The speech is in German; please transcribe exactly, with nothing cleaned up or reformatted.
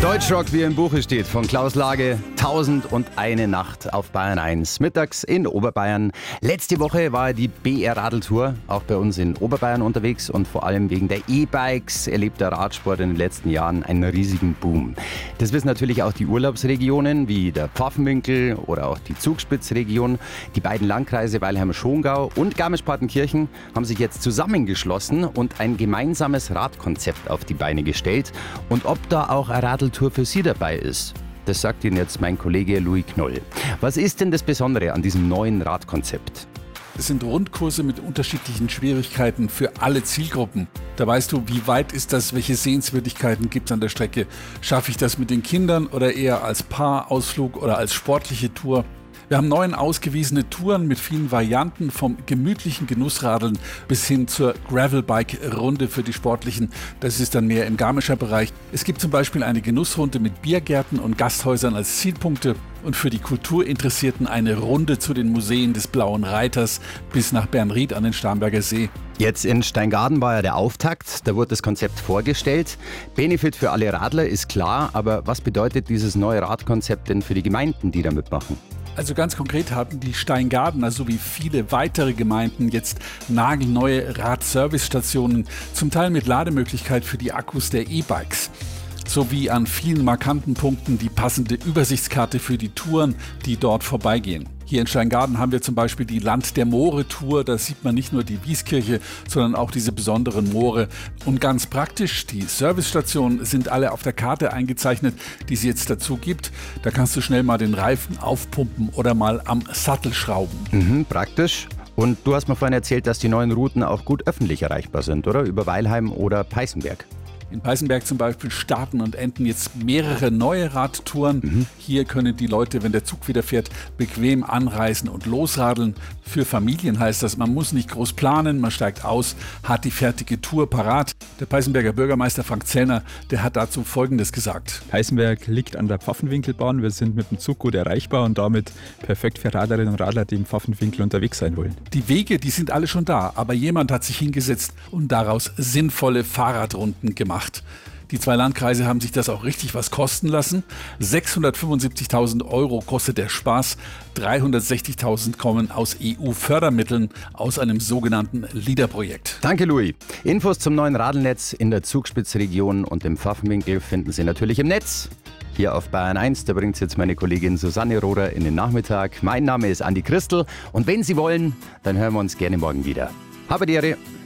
Deutschrock, wie im Buche steht, von Klaus Lage. Tausend und eine Nacht auf Bayern eins. Mittags in Oberbayern. Letzte Woche war die B R-Radeltour auch bei uns in Oberbayern unterwegs. Und vor allem wegen der E-Bikes erlebt der Radsport in den letzten Jahren einen riesigen Boom. Das wissen natürlich auch die Urlaubsregionen, wie der Pfaffenwinkel oder auch die Zugspitzregion. Die beiden Landkreise Weilheim-Schongau und Garmisch-Partenkirchen haben sich jetzt zusammengeschlossen und ein gemeinsames Radkonzept auf die Beine gestellt. Und ob da auch eine Radeltour für Sie dabei ist, das sagt Ihnen jetzt mein Kollege Louis Knoll. Was ist denn das Besondere an diesem neuen Radkonzept? Es sind Rundkurse mit unterschiedlichen Schwierigkeiten für alle Zielgruppen. Da weißt du, wie weit ist das, welche Sehenswürdigkeiten gibt es an der Strecke. Schaffe ich das mit den Kindern oder eher als Paarausflug oder als sportliche Tour? Wir haben neun ausgewiesene Touren mit vielen Varianten, vom gemütlichen Genussradeln bis hin zur Gravelbike-Runde für die Sportlichen. Das ist dann mehr im Garmischer Bereich. Es gibt zum Beispiel eine Genussrunde mit Biergärten und Gasthäusern als Zielpunkte und für die Kulturinteressierten eine Runde zu den Museen des Blauen Reiters bis nach Bernried an den Starnberger See. Jetzt in Steingaden war ja der Auftakt, da wurde das Konzept vorgestellt. Benefit für alle Radler ist klar, aber was bedeutet dieses neue Radkonzept denn für die Gemeinden, die da mitmachen? Also ganz konkret haben die Steingadener sowie viele weitere Gemeinden jetzt nagelneue Radservicestationen, zum Teil mit Lademöglichkeit für die Akkus der E-Bikes. Sowie an vielen markanten Punkten die passende Übersichtskarte für die Touren, die dort vorbeigehen. Hier in Steingaden haben wir zum Beispiel die Land der Moore-Tour. Da sieht man nicht nur die Wieskirche, sondern auch diese besonderen Moore. Und ganz praktisch, die Servicestationen sind alle auf der Karte eingezeichnet, die es jetzt dazu gibt. Da kannst du schnell mal den Reifen aufpumpen oder mal am Sattel schrauben. Mhm, praktisch. Und du hast mir vorhin erzählt, dass die neuen Routen auch gut öffentlich erreichbar sind, oder? Über Weilheim oder Peißenberg. In Peißenberg zum Beispiel starten und enden jetzt mehrere neue Radtouren. Mhm. Hier können die Leute, wenn der Zug wieder fährt, bequem anreisen und losradeln. Für Familien heißt das, man muss nicht groß planen, man steigt aus, hat die fertige Tour parat. Der Peißenberger Bürgermeister Frank Zellner, der hat dazu Folgendes gesagt. Peißenberg liegt an der Pfaffenwinkelbahn. Wir sind mit dem Zug gut erreichbar und damit perfekt für Radlerinnen und Radler, die im Pfaffenwinkel unterwegs sein wollen. Die Wege, die sind alle schon da, aber jemand hat sich hingesetzt und daraus sinnvolle Fahrradrunden gemacht. Die zwei Landkreise haben sich das auch richtig was kosten lassen. sechshundertfünfundsiebzigtausend Euro kostet der Spaß. dreihundertsechzigtausend kommen aus E U-Fördermitteln aus einem sogenannten LEADER-Projekt. Danke, Louis. Infos zum neuen Radelnetz in der Zugspitzregion und im Pfaffenwinkel finden Sie natürlich im Netz. Hier auf Bayern eins, da bringt jetzt meine Kollegin Susanne Rohrer in den Nachmittag. Mein Name ist Andi Christel und wenn Sie wollen, dann hören wir uns gerne morgen wieder. Habe die Ehre.